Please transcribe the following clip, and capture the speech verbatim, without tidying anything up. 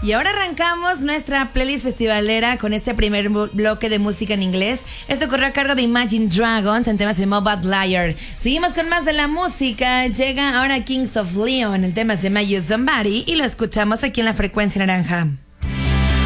Y ahora arrancamos nuestra playlist festivalera con este primer bloque de música en inglés. Esto corre a cargo de Imagine Dragons en tema se llama Bad Liar. Seguimos con más de la música. Llega ahora Kings of Leon. El tema se llama You Somebody y lo escuchamos aquí en la Frecuencia Naranja.